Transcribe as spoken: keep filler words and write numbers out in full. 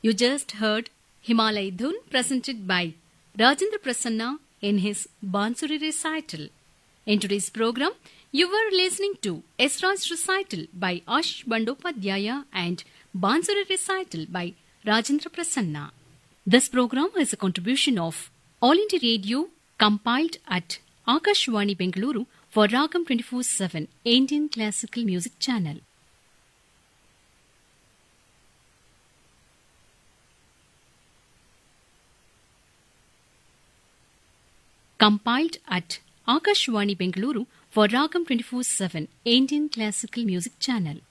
You just heard Himalaya Dhun presented by Rajendra Prasanna in his Bansuri recital. In today's program, you were listening to Esra's recital by Ashish Bandopadhyaya and Bansuri recital by Rajendra Prasanna. This program is a contribution of All India Radio compiled at Akashvani Bengaluru for Ragam twenty-four seven Indian Classical Music Channel. Compiled at Akashvani Bengaluru for Ragam twenty-four seven Indian Classical Music Channel.